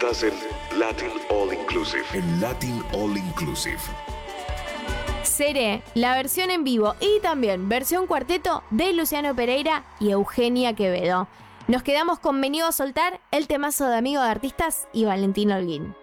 Estás en Latin All Inclusive. En Latin All Inclusive. Seré la versión en vivo y también versión cuarteto de Luciano Pereira y Eugenia Quevedo. Nos quedamos con Venido a Soltar, el temazo de Amigo de Artistas y Valentín Holguín.